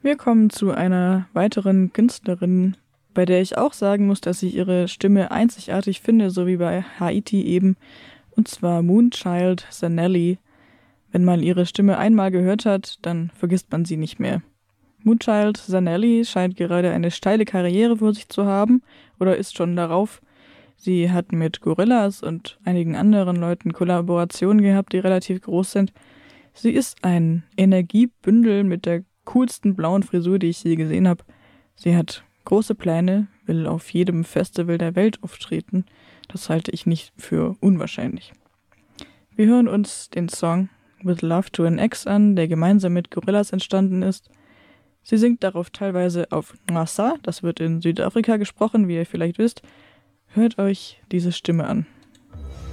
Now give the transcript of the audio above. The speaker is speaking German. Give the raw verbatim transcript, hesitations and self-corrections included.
Wir kommen zu einer weiteren Künstlerin, bei der ich auch sagen muss, dass ich ihre Stimme einzigartig finde, so wie bei Haiti eben, und zwar Moonchild Zanelli. Wenn man ihre Stimme einmal gehört hat, dann vergisst man sie nicht mehr. Moonchild Zanelli scheint gerade eine steile Karriere vor sich zu haben oder ist schon darauf. Sie hat mit Gorillaz und einigen anderen Leuten Kollaborationen gehabt, die relativ groß sind. Sie ist ein Energiebündel mit der coolsten blauen Frisur, die ich je gesehen habe. Sie hat große Pläne, will auf jedem Festival der Welt auftreten. Das halte ich nicht für unwahrscheinlich. Wir hören uns den Song With Love to an Ex an, der gemeinsam mit Gorillaz entstanden ist. Sie singt darauf teilweise auf Nwassa, das wird in Südafrika gesprochen, wie ihr vielleicht wisst. Hört euch diese Stimme an.